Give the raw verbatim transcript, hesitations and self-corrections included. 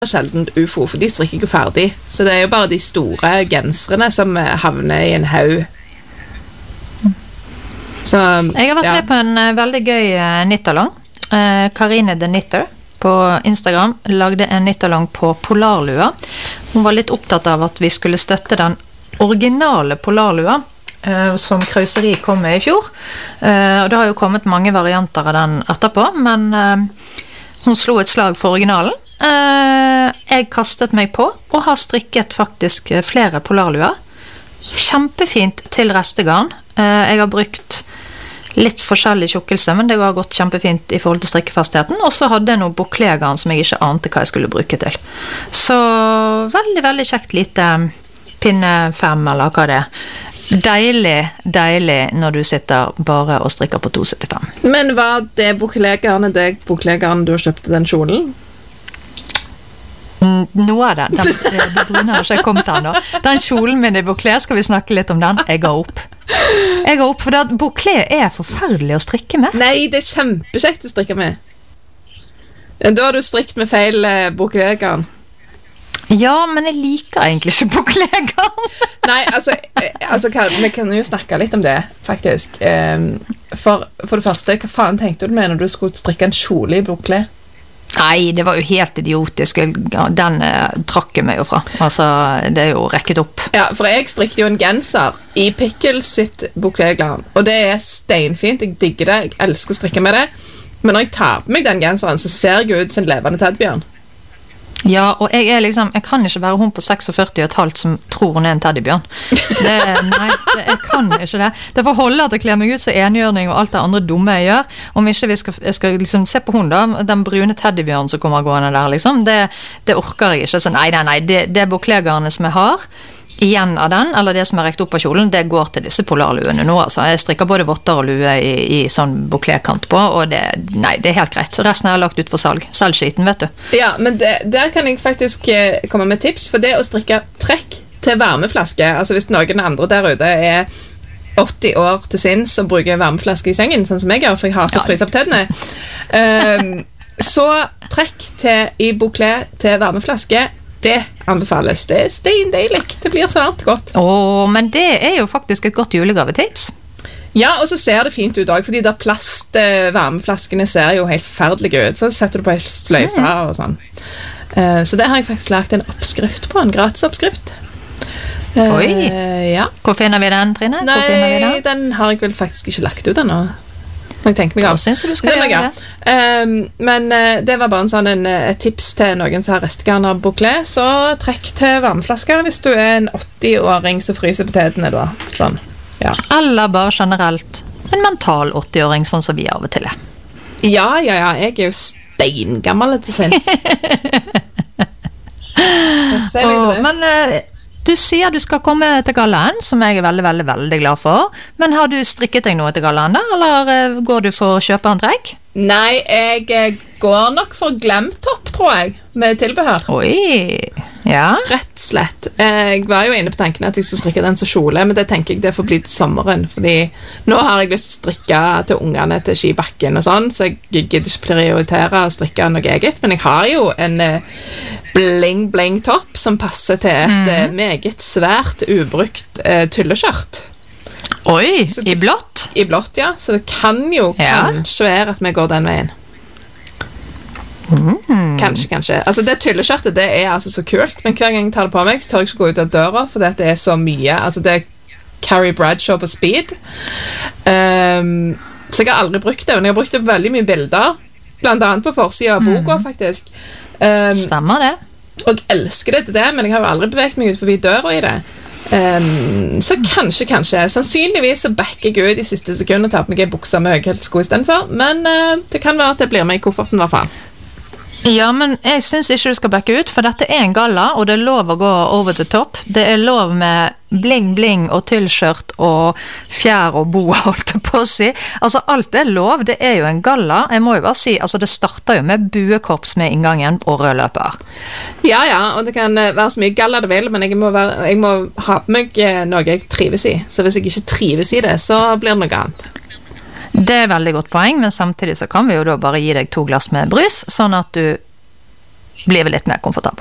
sjelden U F O, for de strikker ikke ferdig. Så det er jo bare de store genserne som havner i en haug. Så, jeg har vært ja. med på en uh, veldig gøy uh, knit-along. Uh, Karine the Knitter på Instagram lagde en knit-along på polarlua. Hun var litt opptatt av at vi skulle støtte den originale polarlua uh, som Krauseri kom med i fjor. Uh, og det har jo kommet mange varianter av den etterpå, men uh, hun slo et slag for originalen. Uh, jeg kastet meg på og har strikket faktisk flere polarluer. Kjempefint til restegarn. Uh, jeg har brukt litt forskjellig tjukkelse, men det har gått kjempefint i forhold til strikkefastheten. Og så hadde jeg noe bouclé-garn som jeg ikke ante hva jeg skulle bruke til. Så veldig, veldig kjekt lite pinne fem, eller hva det er. Deilig, deilig når du sitter bare og strikker på to syttifem. Men var det bouclé-garnet det bouclé-garnet du kjøpte den kjolen? Noe av det. Den, det brune har ikke kommet ennå. Den kjolen min i bouclé, skal vi snakke litt om den? Jeg ga opp. Jeg ga opp, for det, bouclé er forferdelig å strikke med. Nei, det er kjempekjekt å strikke med. Da har du strikt med feil eh, bouclé-garn. Ja, men jeg liker egentlig ikke bouclé-garn. Nei, altså, eh, altså vi kan jo snakke litt om det, faktisk. Um, for, for det første, hva faen tenkte du med når du skulle strikke en kjole i bouclé? Nei, det var jo helt idiotisk. Den eh, trakk jeg meg jo fra. Altså, det er jo rekket opp. Ja, for jeg strikket jo en genser i Pickle sitt bouclé-garn, og det er steinfint. Jeg digger det, jeg elsker å strikke med det. Men når jeg tar på meg den genseren, så ser jeg ut som en levende teddybjørn. Ja, og jeg er liksom, jeg kan ikke være hun på førtiseks og et halvt som tror hun er en teddybjørn. Det, nei, det, jeg kan ikke det. Det får holde at jeg kler meg ut så enhjørning og alt det andre dumme jeg gjør. Om ikke vi skal, jeg skal liksom se på hun da, den brune teddybjørnen som kommer gående der, liksom. Det, det orker jeg ikke. Så nei, nei, nei, det, det bouclé-garnet som jeg har, igjen av den, eller det som er rekt opp av kjolen, det går til disse polarluene nå, altså. Jeg strikker både votter og lue i, i sånn bouclé-kant på, og det, nei, det er helt greit. Resten har jeg lagt ut for salg. Selv skiten, vet du. Ja, men det, der kan jeg faktisk eh, komme med tips, for det å strikke trekk til varmeflaske, altså hvis noen andre der ute er åtti år til sinns og bruker varmeflaske i sengen, sånn som jeg gjør, for jeg hater å fryse opp tennene, um, så trekk til, i bouclé til varmeflaske, det anbefales. Det er steindeilig. Det blir så varmt godt. Åh, men det er jo faktisk et godt julegavetips. Ja, og så ser det fint ut også, fordi der plastvarmeflaskene ser jo helt ferdelige ut. Så setter du på helt sløyfe og sånn. Uh, så det har jeg faktisk lagt en oppskrift på, en gratis oppskrift. Uh, Oi! Ja. Hvor finner vi den, Trine? Nei, Hvor finner vi den? den har jeg vel faktisk ikke lagt ut ennå. Jeg tenker meg av. Hva synes du skal det gjøre? Um, men uh, det var bare en sånn, en, et tips til noen som har restegarn av bouclé, så trekk til varmeflasker hvis du er en åtti-åring som fryser potetene da. Sånn, ja. Eller bare generelt en mental åtti-åring, sånn som vi av og til er. Ja, ja, ja, jeg er jo steingammel til sinns. oh, men uh, du sier du skal komme til gallaen, som jeg er veldig, veldig, veldig glad for. Men har du strikket deg noe til gallaen da, eller uh, går du for å kjøpe en trekk? Nei, jeg går nok for glemtopp, tror jeg, med tilbehør. Oi, ja. Rett og slett. Jeg var jo inne på tanken at jeg skulle strikke den som kjole, men det tenker jeg det får bli til sommeren, fordi nå har jeg lyst til å strikke til ungene til skibakken og sånn, så jeg gidder ikke prioritere å strikke noe eget, men jeg har jo en bling-bling-topp som passer til et mm. meget svært ubrukt uh, tulleskjørt. Oi, det, i blått? I blått, ja. Så det kan jo ja. kanskje være at vi går den veien. Mm. Kanskje, kanskje. Altså det tulleskjørtet, det er altså så kult, men hver gang jeg tar det på meg, så tør jeg ikke gå ut av døra, for det er så mye. Altså det er Carrie Bradshaw på speed. Um, så jeg har aldri brukt det, men jeg har brukt det på veldig mye bilder, blant annet på forsiden av boka, mm. faktisk. Um, Stemmer det. Og jeg elsker det til det, men jeg har jo aldri beveget meg ut forbi døra i det. Um, så kanskje, kanskje. Sannsynligvis så backer jeg ut i siste sekund og tar på meg en bukse med høyhælssko i stedet for, men uh, det kan være at det blir med i kofferten i hvert fall. Ja, men jeg synes ikke du skal backe ut, for dette er en galla, og det er lov å gå over the top. Det er lov med bling-bling og tyllskjørt og fjær og bo, holdt jeg på å si. Altså, alt er lov, det er jo en galla. Jeg må jo bare si, altså, det starter jo med buekorps med inngangen og rød løper. Ja, ja, og det kan være så mye galla det vil, men jeg må, være, jeg må ha på meg noe jeg trives i. Så hvis jeg ikke trives i det, så blir det noe annet. Det er veldig godt poeng, men samtidig så kan vi jo da bare gi deg to glass med brus, sånn at du blir vi litt mer komfortable.